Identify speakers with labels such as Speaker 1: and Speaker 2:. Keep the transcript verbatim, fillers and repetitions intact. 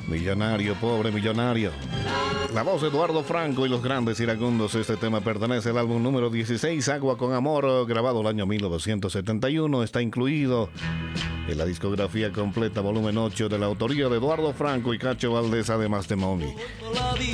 Speaker 1: Millonario, pobre millonario. La voz de Eduardo Franco y los grandes iracundos. Este tema pertenece al álbum número dieciséis, Agua con Amor, grabado el año mil novecientos setenta y uno. Está incluido en la discografía completa, volumen ocho, de la autoría de Eduardo Franco y Cacho Valdés, además de Momi.